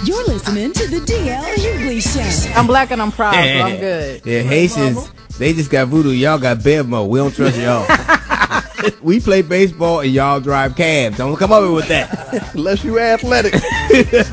You're listening to the DL Hughley Show. I'm black and I'm proud, so I'm good. Yeah, Haitians, they just got voodoo. Y'all got Bevmo. We don't trust y'all. We play baseball and y'all drive cabs. Don't come over with that. Unless you athletic. It's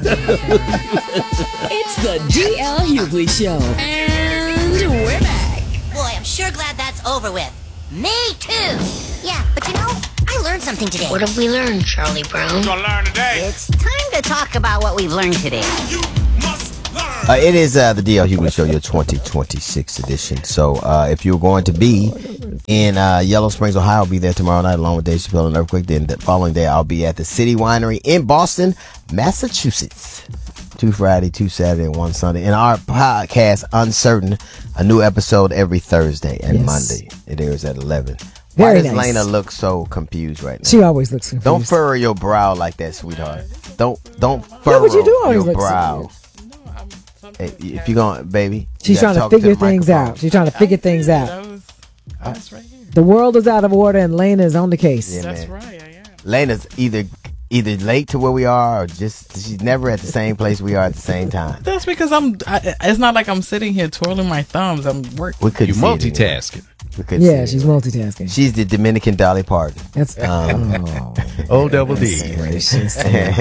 the DL Hughley Show. And we're back. Boy, I'm sure glad that's over with. Me too. Yeah, but you know, I learned something today. What have we learned, Charlie Brown? What you gonna learn today? It's time to talk about what we've learned today. You must learn. It is the DL Hughley Show, your 2026 edition. So if you're going to be in Yellow Springs, Ohio, I'll be there tomorrow night along with Dave Chappelle and Earthquake. Then the following day, I'll be at the City Winery in Boston, Massachusetts. 2 Friday, 2 Saturday, and 1 Sunday. And our podcast, Uncertain, a new episode every Thursday and Monday. It airs at 11. Why Very does nice. Lena look so confused right now? She always looks confused. Don't furrow your brow like that, sweetheart. Don't What furrow would you do always your look so brow. Hey, if you're going, baby. She's you trying gotta to talk figure the things microphone. out. She's trying to figure things out. That's right here. The world is out of order and Lena is on the case. Yeah, That's man. right, I am. Lena's either late to where we are or just she's never at the same place we are at the same time. That's because it's not like I'm sitting here twirling my thumbs. I'm working. We couldn't You see it anymore. multitasking. We couldn't see Yeah, it she's anymore. multitasking. She's the Dominican Dolly Parton. That's O double D. gracious.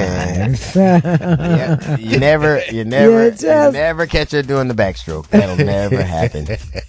Yeah, you never catch her doing the backstroke. That'll never happen.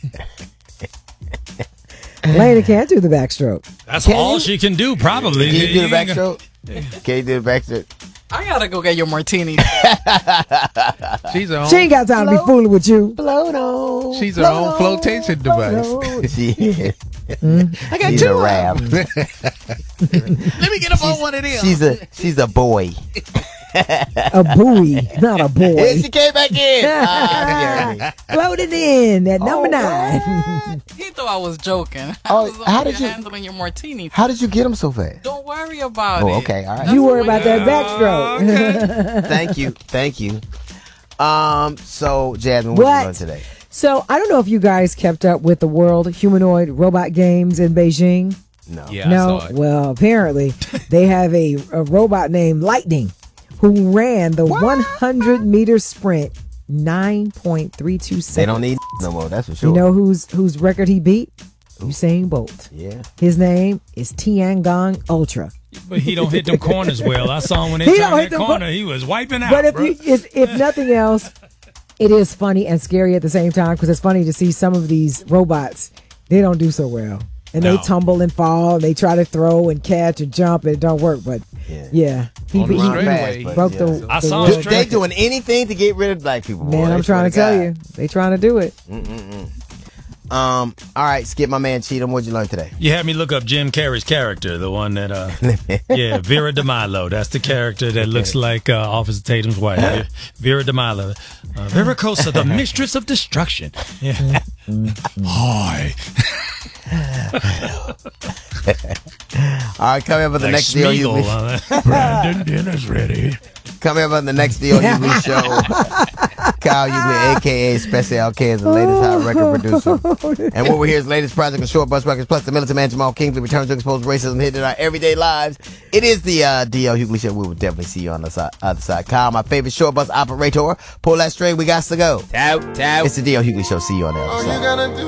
Lena can't do the backstroke. That's all she can do, probably. Can you do the backstroke? Can you do the backstroke? I gotta go get your martini. She's her own. She ain't got time to be fooling with you. Float on. She's her own flotation device. She, I got she's two a of rap. them. Let me get up on one of them. She's a boy. A buoy, not a boy. Here she came back in. Jeremy. Floating in at number 9. He thought I was joking. Oh, I was how over did here you- handling your martini? How did you get him so fast? Don't worry about it. Oh, okay, all right. You worry about that backstroke. Thank you. So Jasmine, what you doing today? So I don't know if you guys kept up with the World Humanoid Robot Games in Beijing. No. Yeah, No, I saw it. well, apparently they have a robot named Lightning who ran the 100-meter sprint 9.32 seconds. They don't need no more. That's for sure. You know whose record he beat? Usain Bolt. Yeah. His name is Tiangong Ultra. But he don't hit them corners well. I saw him when He they don't turned hit that them corner. He was wiping out, But bro. if nothing else, it is funny and scary at the same time because it's funny to see some of these robots. They don't do so well. And they No. tumble and fall. And they try to throw and catch and jump and it don't work. But yeah, he On the straightaway, broke yeah. the. I the saw world him They doing anything to get rid of black people. Boy. Man, I'm They trying to swear tell you, they trying to do it. All right, Skip, my man Cheatham. What'd you learn today? You had me look up Jim Carrey's character, the one that, Vera DeMilo. That's the character that looks like Officer Tatum's wife, Vera DeMilo. Vera Cosa, the mistress of destruction. Yeah. Hi. All right, coming up on the Like next deal. Smeagol, Brandon, dinner's ready. Coming up on the next deal, Hughley show. Kyle Hughley, a.k.a. Special K, is the latest hot record producer. And what we hear is the latest project on Short Bus Records, plus the militant man Jamal Kingsley returns to expose racism hidden in our everyday lives. It is the DL Hughley show. We will definitely see you on the other side. Kyle, my favorite short bus operator. Pull that string. We got to go. Tout. It's the DL Hughley show. See you on the other side.